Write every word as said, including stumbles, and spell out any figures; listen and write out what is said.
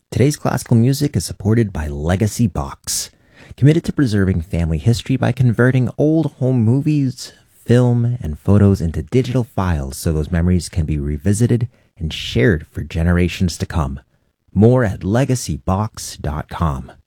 Today's classical music is supported by Legacy Box, committed to preserving family history by converting old home movies, film, and photos into digital files so those memories can be revisited and shared for generations to come. More at legacy box dot com.